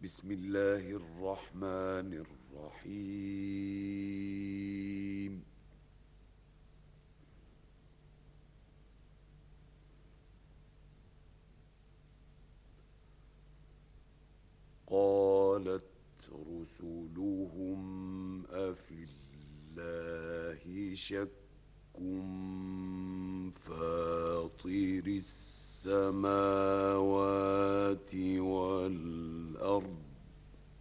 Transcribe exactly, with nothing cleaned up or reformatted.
بسم الله الرحمن الرحيم. قالت رسلهم أفي الله شك فاطر السماوات والأرض